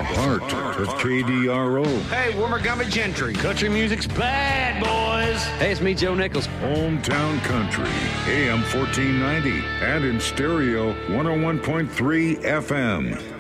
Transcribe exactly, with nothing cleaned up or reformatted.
Part of K D R O. Hey, Wimmergummy Gentry. Country music's bad, boys. Hey, it's me, Joe Nichols. Hometown Country, A M fourteen ninety, and in stereo, one oh one point three F M.